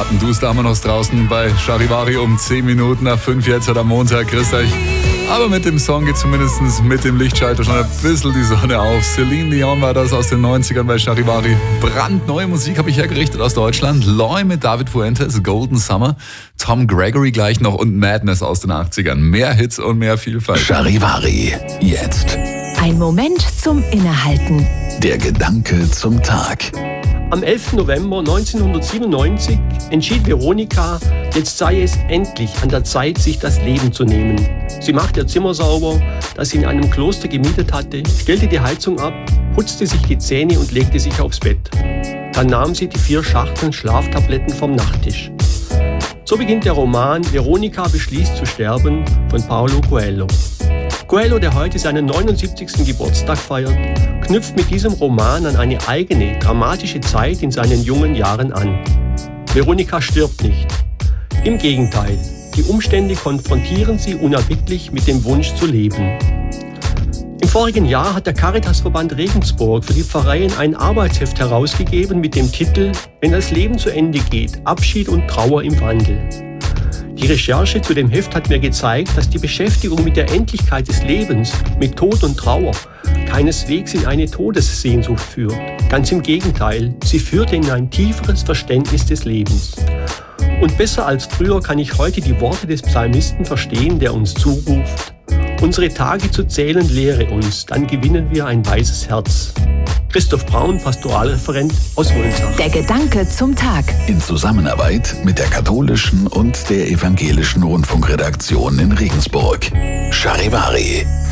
Und du da haben wir noch draußen bei Charivari um 10 Minuten nach 5 jetzt am Montag. Grüßt euch. Aber mit dem Song geht zumindest mit dem Lichtschalter schon ein bisschen die Sonne auf. Celine Dion war das aus den 90ern bei Charivari. Brandneue Musik habe ich hergerichtet aus Deutschland. Loy mit David Fuentes, Golden Summer. Tom Gregory gleich noch und Madness aus den 80ern. Mehr Hits und mehr Vielfalt. Charivari, jetzt. Ein Moment zum Innehalten. Der Gedanke zum Tag. Am 11. November 1997 entschied Veronika, jetzt sei es endlich an der Zeit, sich das Leben zu nehmen. Sie machte ihr Zimmer sauber, das sie in einem Kloster gemietet hatte, stellte die Heizung ab, putzte sich die Zähne und legte sich aufs Bett. Dann nahm sie die 4 Schachteln Schlaftabletten vom Nachttisch. So beginnt der Roman Veronika beschließt zu sterben von Paulo Coelho. Coelho, der heute seinen 79. Geburtstag feiert, knüpft mit diesem Roman an eine eigene, dramatische Zeit in seinen jungen Jahren an. Veronika stirbt nicht. Im Gegenteil, die Umstände konfrontieren sie unerbittlich mit dem Wunsch zu leben. Im vorigen Jahr hat der Caritasverband Regensburg für die Pfarreien ein Arbeitsheft herausgegeben mit dem Titel »Wenn das Leben zu Ende geht, Abschied und Trauer im Wandel«. Die Recherche zu dem Heft hat mir gezeigt, dass die Beschäftigung mit der Endlichkeit des Lebens, mit Tod und Trauer, keineswegs in eine Todessehnsucht führt. Ganz im Gegenteil, sie führt in ein tieferes Verständnis des Lebens. Und besser als früher kann ich heute die Worte des Psalmisten verstehen, der uns zuruft: Unsere Tage zu zählen lehre uns, dann gewinnen wir ein weises Herz. Christoph Braun, Pastoralreferent aus Wolnsach. Der Gedanke zum Tag. In Zusammenarbeit mit der katholischen und der evangelischen Rundfunkredaktion in Regensburg. Charivari.